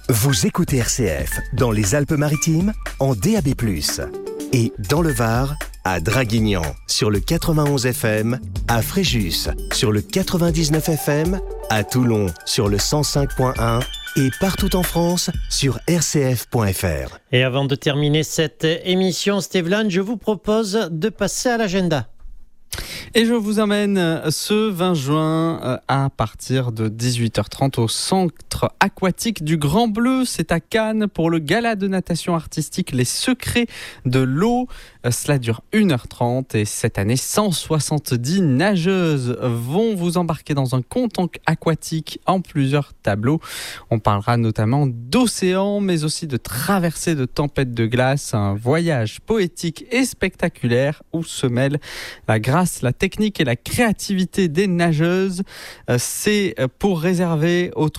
Vous écoutez RCF dans les Alpes-Maritimes en DAB+, et dans le Var, à Draguignan sur le 91 FM, à Fréjus sur le 99 FM, à Toulon sur le 105.1 et partout en France sur rcf.fr. Et avant de terminer cette émission, Stéphane, je vous propose de passer à l'agenda. Et je vous emmène ce 20 juin à partir de 18h30 au centre aquatique du Grand Bleu. C'est à Cannes pour le gala de natation artistique Les Secrets de l'eau. Cela dure 1h30 et cette année, 170 nageuses vont vous embarquer dans un conte aquatique en plusieurs tableaux. On parlera notamment d'océan, mais aussi de traversée de tempêtes de glace, un voyage poétique et spectaculaire où se mêlent la grâce, la technique et la créativité des nageuses. C'est pour réserver au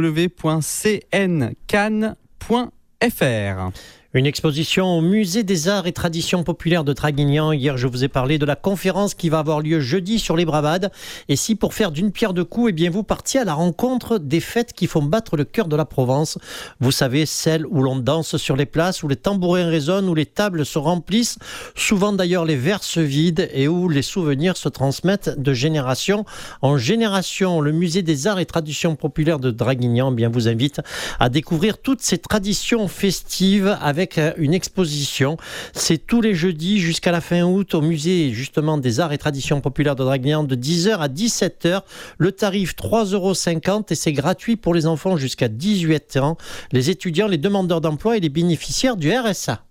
www.cncannes.fr. Une exposition au Musée des Arts et Traditions Populaires de Draguignan. Hier, je vous ai parlé de la conférence qui va avoir lieu jeudi sur les bravades. Et si pour faire d'une pierre deux coups, vous partiez à la rencontre des fêtes qui font battre le cœur de la Provence. Vous savez, celles où l'on danse sur les places, où les tambourins résonnent, où les tables se remplissent, souvent d'ailleurs les verres se vident et où les souvenirs se transmettent de génération en génération. Le Musée des Arts et Traditions Populaires de Draguignan vous invite à découvrir toutes ces traditions festives avec une exposition. C'est tous les jeudis jusqu'à la fin août au musée justement des Arts et Traditions Populaires de Draguignan de 10h à 17h. Le tarif 3,50 € et c'est gratuit pour les enfants jusqu'à 18 ans, les étudiants, les demandeurs d'emploi et les bénéficiaires du RSA.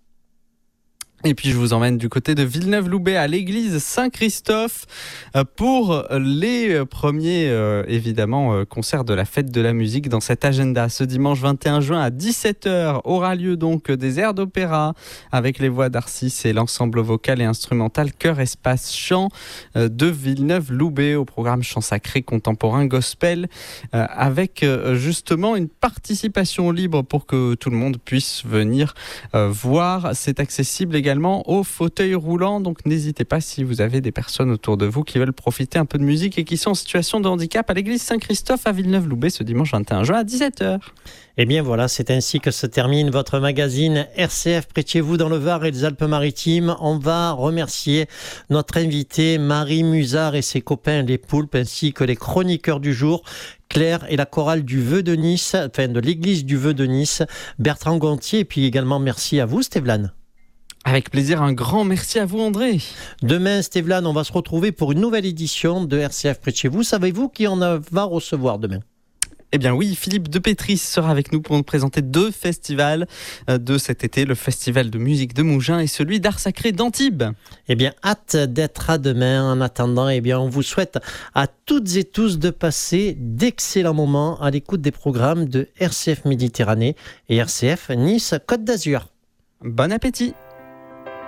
Et puis je vous emmène du côté de Villeneuve-Loubet à l'église Saint-Christophe pour les premiers concerts de la fête de la musique dans cet agenda. Ce dimanche 21 juin à 17h aura lieu donc des airs d'opéra avec les voix d'Arcis et l'ensemble vocal et instrumental Chœur Espace Chant de Villeneuve-Loubet au programme chant sacré contemporain gospel avec justement une participation libre pour que tout le monde puisse venir voir. C'est accessible également au fauteuil roulant, donc n'hésitez pas si vous avez des personnes autour de vous qui veulent profiter un peu de musique et qui sont en situation de handicap à l'église Saint-Christophe à Villeneuve-Loubet ce dimanche 21 juin à 17h. Et bien voilà, c'est ainsi que se termine votre magazine RCF près de chez vous dans le Var et les Alpes-Maritimes. On va remercier notre invitée Marie Musard et ses copains les Poulpes ainsi que les chroniqueurs du jour Claire et la chorale du Vœu de Nice, de l'église du Vœu de Nice, Bertrand Gontier, et puis également merci à vous Stéphane. Avec plaisir, un grand merci à vous André. Demain, Stéphane, on va se retrouver pour une nouvelle édition de RCF près de chez vous. Savez-vous qui on va recevoir demain ? Eh bien oui, Philippe Depétris sera avec nous pour nous présenter 2 festivals de cet été, le festival de musique de Mougins et celui d'art sacré d'Antibes. Eh bien, hâte d'être à demain. En attendant, on vous souhaite à toutes et tous de passer d'excellents moments à l'écoute des programmes de RCF Méditerranée et RCF Nice Côte d'Azur. Bon appétit!